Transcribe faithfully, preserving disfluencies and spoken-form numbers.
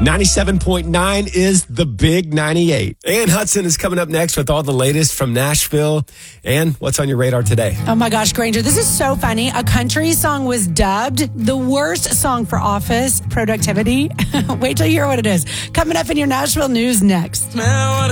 ninety-seven point nine is the big ninety-eight. Ann Hudson is coming up next with all the latest from Nashville. Ann, what's on your radar today? Oh my gosh, Granger, this is so funny. A country song was dubbed the worst song for office productivity. Wait till you hear what it is. Coming up in your Nashville news next.